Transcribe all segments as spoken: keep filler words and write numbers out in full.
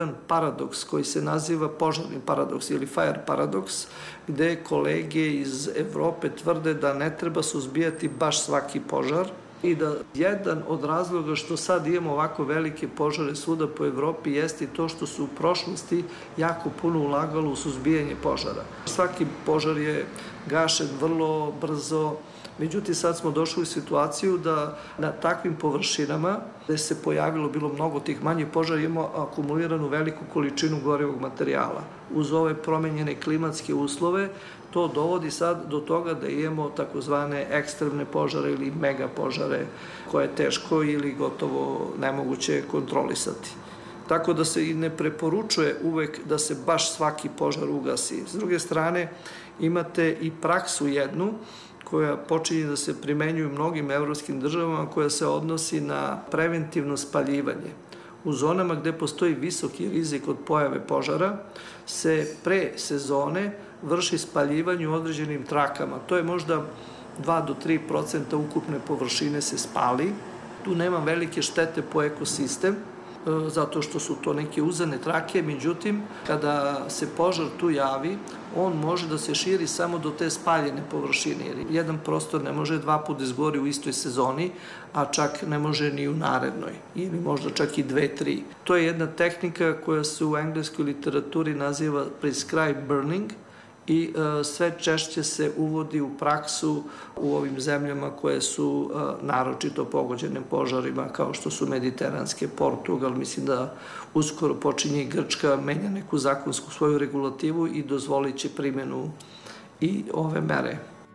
paradoks koji se naziva požarni paradoks ili fire paradoks, gde kolege iz Evrope tvrde da ne treba suzbijati baš svaki požar i da jedan od razloga što sad imamo ovako velike požare svuda po Evropi jeste i to što su u prošlosti jako puno ulagalo u suzbijanje požara. Svaki požar je gašen vrlo brzo. Međutim, sad smo došli u situaciju da na takvim površinama gde se pojavilo bilo mnogo tih manjih požara imamo akumuliranu veliku količinu gorivog materijala. Uz ove promenjene klimatske uslove to dovodi sad do toga da imamo takozvane ekstremne požare ili mega požare koje je teško ili gotovo nemoguće kontrolisati. Tako da se i ne preporučuje uvek da se baš svaki požar ugasi. S druge strane, imate i praksu jednu koja počinje da se primenjuje u mnogim evropskim državama, koja se odnosi na preventivno spaljivanje. U zonama gde postoji visoki rizik od pojave požara se pre sezone vrši spaljivanje u određenim trakama. To je možda dva do tri procenta ukupne površine se spali. Tu nema velike štete po ekosistem, zato što su to neke uzane trake, međutim, kada se požar tu javi, on može da se širi samo do te spaljene površine, jer jedan prostor ne može dva puta izgori u istoj sezoni, a čak ne može ni u narednoj, ili možda čak i dve, tri. To je jedna tehnika koja se u engleskoj literaturi naziva prescribed burning, i sve češće se uvodi u praksu u ovim zemljama koje su naročito pogođene požarima, kao što su mediteranske, Portugal, mislim da uskoro počinje i Grčka, menja neku zakonsku svoju regulativu i dozvolit će primjenu i ove mere.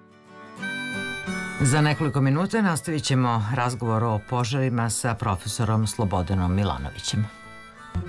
Za nekoliko minuta nastavit ćemo razgovor o požarima sa profesorom Slobodanom Milanovićem.